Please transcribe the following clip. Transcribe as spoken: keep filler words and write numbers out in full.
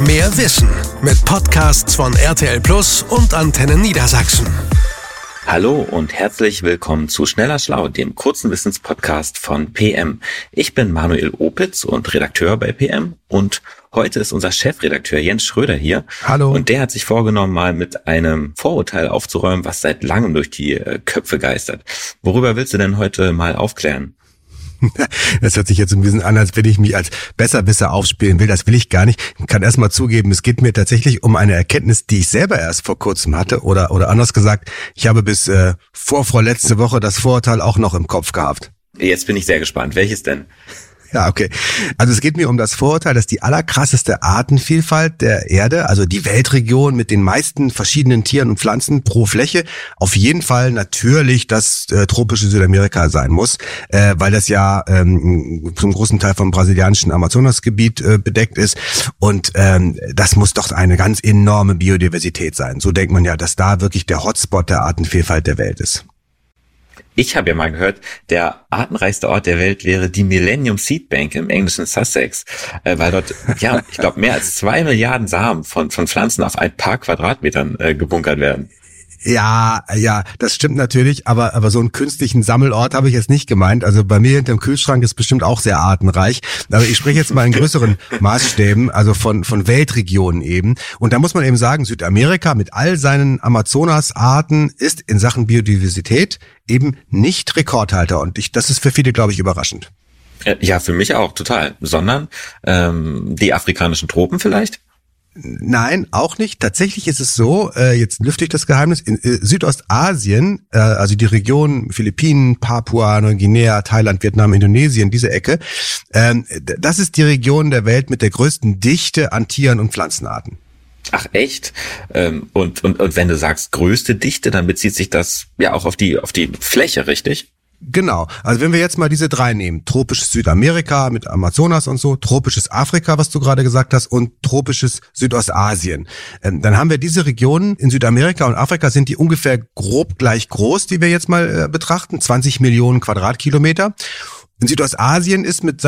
Mehr Wissen mit Podcasts von R T L Plus und Antenne Niedersachsen. Hallo und herzlich willkommen zu Schneller Schlau, dem kurzen Wissenspodcast von P M. Ich bin Manuel Opitz und Redakteur bei P M und heute ist unser Chefredakteur Jens Schröder hier. Hallo. Und der hat sich vorgenommen, mal mit einem Vorurteil aufzuräumen, was seit langem durch die Köpfe geistert. Worüber willst du denn heute mal aufklären? Das hört sich jetzt ein bisschen an, als wenn ich mich als Besserwisser aufspielen will. Das will ich gar nicht. Ich kann erst mal zugeben, es geht mir tatsächlich um eine Erkenntnis, die ich selber erst vor kurzem hatte. Oder oder anders gesagt, ich habe bis äh, vor vorletzte Woche das Vorurteil auch noch im Kopf gehabt. Jetzt bin ich sehr gespannt. Welches denn? Ja, okay. Also es geht mir um das Vorurteil, dass die allerkrasseste Artenvielfalt der Erde, also die Weltregion mit den meisten verschiedenen Tieren und Pflanzen pro Fläche, auf jeden Fall natürlich das äh, tropische Südamerika sein muss, äh, weil das ja ähm, zum großen Teil vom brasilianischen Amazonasgebiet äh, bedeckt ist. Und ähm, das muss doch eine ganz enorme Biodiversität sein. So denkt man ja, dass da wirklich der Hotspot der Artenvielfalt der Welt ist. Ich habe ja mal gehört, der artenreichste Ort der Welt wäre die Millennium Seed Bank im englischen Sussex, äh, weil dort, ja, ich glaube, mehr als zwei Milliarden Samen von von Pflanzen auf ein paar Quadratmetern äh, gebunkert werden. Ja, ja, das stimmt natürlich, aber aber so einen künstlichen Sammelort habe ich jetzt nicht gemeint. Also bei mir hinterm Kühlschrank ist bestimmt auch sehr artenreich. Aber ich spreche jetzt mal in größeren Maßstäben, also von von Weltregionen eben. Und da muss man eben sagen, Südamerika mit all seinen Amazonas-Arten ist in Sachen Biodiversität eben nicht Rekordhalter. Und ich, das ist für viele, glaube ich, überraschend. Ja, für mich auch, total. Sondern ähm, die afrikanischen Tropen vielleicht? Nein, auch nicht. Tatsächlich ist es so, äh, jetzt lüfte ich das Geheimnis, in äh, Südostasien, äh, also die Region Philippinen, Papua, Neuguinea, Thailand, Vietnam, Indonesien, diese Ecke, ähm, das ist die Region der Welt mit der größten Dichte an Tieren und Pflanzenarten. Ach echt? Ähm, und, und, und wenn du sagst größte Dichte, dann bezieht sich das ja auch auf die, auf die Fläche, richtig? Genau, also wenn wir jetzt mal diese drei nehmen, tropisches Südamerika mit Amazonas und so, tropisches Afrika, was du gerade gesagt hast, und tropisches Südostasien, ähm, dann haben wir diese Regionen in Südamerika und Afrika, sind die ungefähr grob gleich groß, die wir jetzt mal äh, betrachten, zwanzig Millionen Quadratkilometer. In Südostasien ist mit